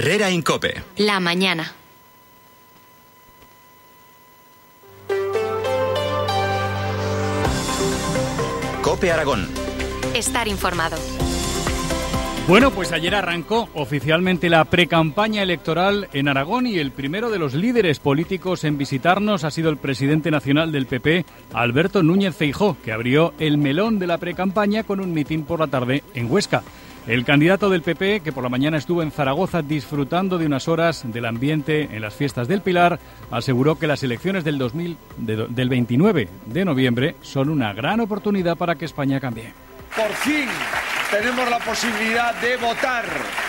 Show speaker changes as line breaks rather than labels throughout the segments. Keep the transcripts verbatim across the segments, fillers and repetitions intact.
Herrera en COPE.
La mañana.
COPE Aragón.
Estar informado.
Bueno, pues ayer arrancó oficialmente la precampaña electoral en Aragón y el primero de los líderes políticos en visitarnos ha sido el presidente nacional del P P, Alberto Núñez Feijóo, que abrió el melón de la precampaña con un mitin por la tarde en Huesca. El candidato del P P, que por la mañana estuvo en Zaragoza disfrutando de unas horas del ambiente en las fiestas del Pilar, aseguró que las elecciones del, dos mil, de, del veintinueve de noviembre son una gran oportunidad para que España cambie.
Por fin tenemos la posibilidad de votar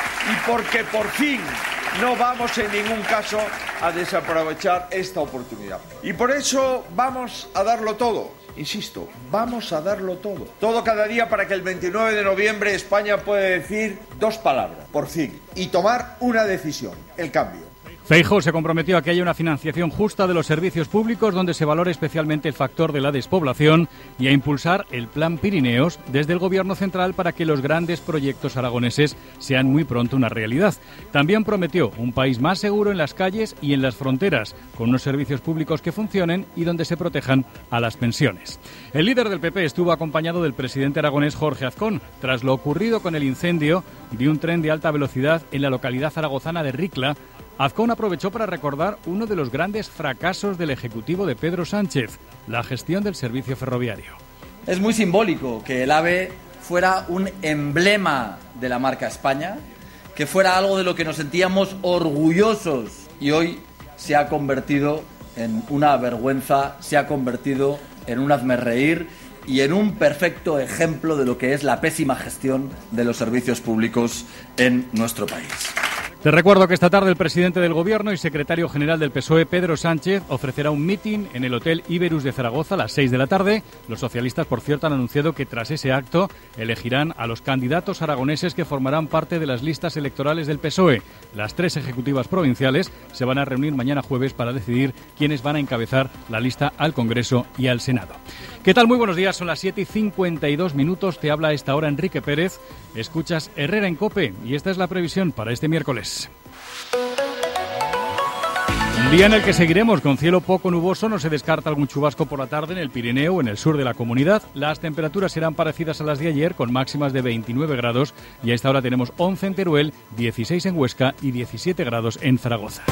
y porque por fin no vamos en ningún caso a desaprovechar esta oportunidad. Y por eso vamos a darlo todo. Insisto, vamos a darlo todo. Todo cada día para que el veintinueve de noviembre España pueda decir dos palabras, por fin, y tomar una decisión, el cambio.
Feijóo se comprometió a que haya una financiación justa de los servicios públicos donde se valore especialmente el factor de la despoblación y a impulsar el Plan Pirineos desde el Gobierno central para que los grandes proyectos aragoneses sean muy pronto una realidad. También prometió un país más seguro en las calles y en las fronteras, con unos servicios públicos que funcionen y donde se protejan a las pensiones. El líder del P P estuvo acompañado del presidente aragonés Jorge Azcón, tras lo ocurrido con el incendio de un tren de alta velocidad en la localidad zaragozana de Ricla. Azcón aprovechó para recordar uno de los grandes fracasos del Ejecutivo de Pedro Sánchez, la gestión del servicio ferroviario.
Es muy simbólico que el AVE fuera un emblema de la marca España, que fuera algo de lo que nos sentíamos orgullosos y hoy se ha convertido en una vergüenza, se ha convertido en un hazmerreír y en un perfecto ejemplo de lo que es la pésima gestión de los servicios públicos en nuestro país.
Te recuerdo que esta tarde el presidente del Gobierno y secretario general del P S O E, Pedro Sánchez, ofrecerá un mitin en el Hotel Iberus de Zaragoza a las seis de la tarde. Los socialistas, por cierto, han anunciado que tras ese acto elegirán a los candidatos aragoneses que formarán parte de las listas electorales del P S O E. Las tres ejecutivas provinciales se van a reunir mañana jueves para decidir quiénes van a encabezar la lista al Congreso y al Senado. ¿Qué tal? Muy buenos días, son las siete y cincuenta y dos minutos. Te habla a esta hora Enrique Pérez. Escuchas Herrera en COPE y esta es la previsión para este miércoles. Un día en el que seguiremos con cielo poco nuboso, no se descarta algún chubasco por la tarde en el Pirineo o en el sur de la comunidad. Las temperaturas serán parecidas a las de ayer, con máximas de veintinueve grados, y a esta hora tenemos once en Teruel, dieciséis en Huesca y diecisiete grados en Zaragoza.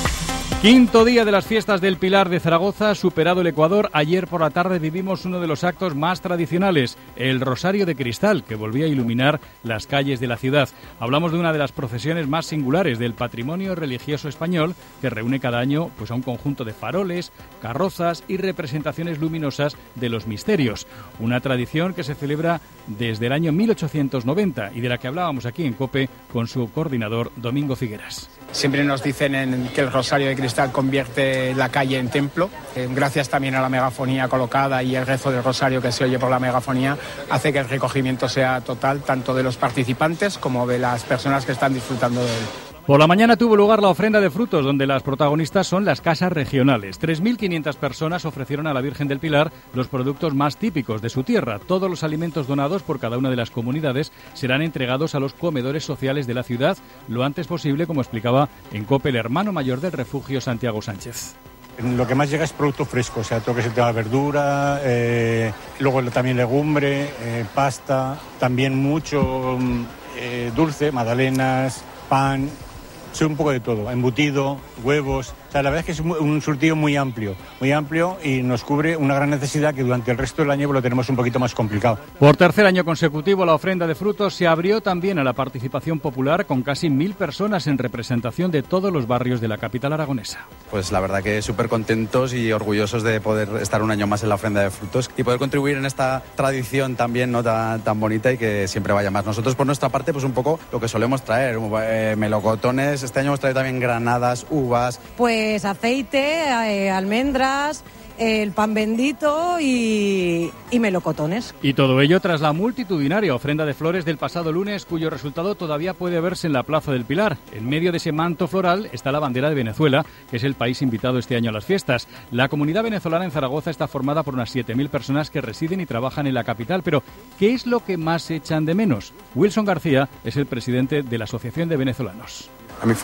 Quinto día de las fiestas del Pilar de Zaragoza, superado el Ecuador. Ayer por la tarde vivimos uno de los actos más tradicionales, el Rosario de Cristal, que volvía a iluminar las calles de la ciudad. Hablamos de una de las procesiones más singulares del patrimonio religioso español, que reúne cada año pues, a un conjunto de faroles, carrozas y representaciones luminosas de los misterios. Una tradición que se celebra desde el año mil ochocientos noventa y de la que hablábamos aquí en COPE con su coordinador Domingo Figueras.
Siempre nos dicen en que el Rosario de Cristal convierte la calle en templo. Eh, gracias también a la megafonía colocada y el rezo del Rosario que se oye por la megafonía, hace que el recogimiento sea total, tanto de los participantes como de las personas que están disfrutando de él.
Por la mañana tuvo lugar la ofrenda de frutos, donde las protagonistas son las casas regionales. tres mil quinientas personas ofrecieron a la Virgen del Pilar los productos más típicos de su tierra. Todos los alimentos donados por cada una de las comunidades serán entregados a los comedores sociales de la ciudad lo antes posible, como explicaba en COPE el hermano mayor del refugio, Santiago Sánchez.
Lo que más llega es producto fresco, o sea, todo lo que se tenga verdura, eh, luego también legumbre, eh, pasta, también mucho eh, dulce, magdalenas, pan. Sí, un poco de todo, embutido, huevos. O sea, la verdad es que es un surtido muy amplio, muy amplio y nos cubre una gran necesidad que durante el resto del año lo tenemos un poquito más complicado.
Por tercer año consecutivo, la ofrenda de frutos se abrió también a la participación popular con casi mil personas en representación de todos los barrios de la capital aragonesa.
Pues la verdad que súper contentos y orgullosos de poder estar un año más en la ofrenda de frutos y poder contribuir en esta tradición también no tan, tan bonita y que siempre vaya más. Nosotros por nuestra parte pues un poco lo que solemos traer, eh, melocotones, este año hemos traído también granadas, uvas.
Pues aceite, eh, almendras, el pan bendito y, y melocotones.
Y todo ello tras la multitudinaria ofrenda de flores del pasado lunes, cuyo resultado todavía puede verse en la Plaza del Pilar. En medio de ese manto floral está la bandera de Venezuela, que es el país invitado este año a las fiestas. La comunidad venezolana en Zaragoza está formada por unas siete mil personas que residen y trabajan en la capital. Pero, ¿qué es lo que más echan de menos? Wilson García es el presidente de la Asociación de Venezolanos.
A mí